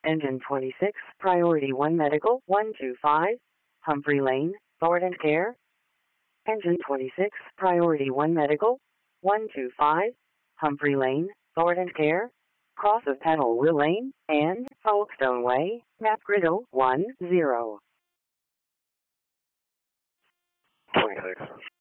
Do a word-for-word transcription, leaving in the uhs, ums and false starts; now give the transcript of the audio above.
Engine twenty-six, Priority one Medical, one two five, Humphrey Lane, Thornton Care. Engine twenty-six, Priority one Medical, one two five, Humphrey Lane, Thornton Care. Cross of Panel Will Lane, and Folkestone Way, Map Griddle, one zero. twenty-six.